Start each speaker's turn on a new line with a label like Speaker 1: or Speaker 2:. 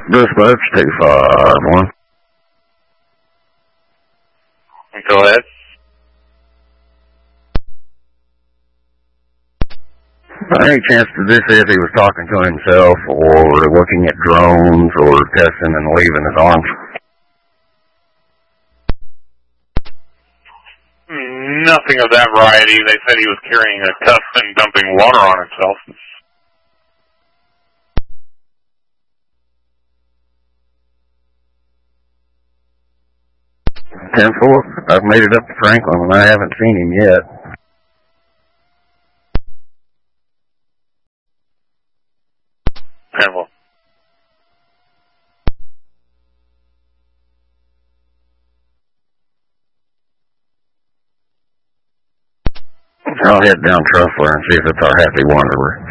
Speaker 1: Dispatch 251.
Speaker 2: Go ahead.
Speaker 1: Any chance did this say if he was talking to himself or looking at drones or testing and leaving his arms?
Speaker 2: Nothing of that variety. They said he was carrying a cup and dumping water on himself.
Speaker 1: 10-4. I've made it up to Franklin and I haven't seen him yet.
Speaker 2: Careful.
Speaker 1: I'll head down Trussler and see if it's our Happy Wanderer.